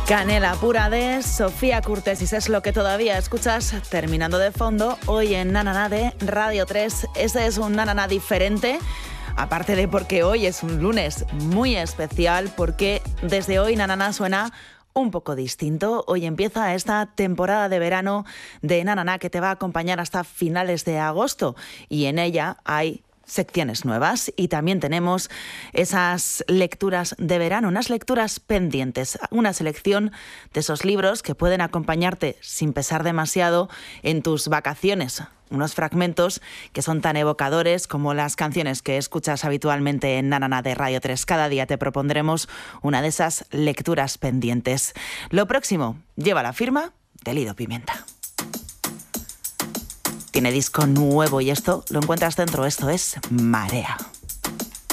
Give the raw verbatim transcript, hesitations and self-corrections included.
Canela pura de Sofía Curtesis es lo que todavía escuchas terminando de fondo hoy en Na Na Na de Radio tres. Este es un Na Na Na diferente, aparte de porque hoy es un lunes muy especial, porque desde hoy Na Na Na suena un poco distinto. Hoy empieza esta temporada de verano de Na Na Na que te va a acompañar hasta finales de agosto, y en ella hay secciones nuevas y también tenemos esas lecturas de verano, unas lecturas pendientes, una selección de esos libros que pueden acompañarte sin pesar demasiado en tus vacaciones. Unos fragmentos que son tan evocadores como las canciones que escuchas habitualmente en Na Na Na de Radio tres. Cada día te propondremos una de esas lecturas pendientes. Lo próximo lleva la firma de Lido Pimienta. Tiene disco nuevo y esto lo encuentras dentro. Esto es Marea.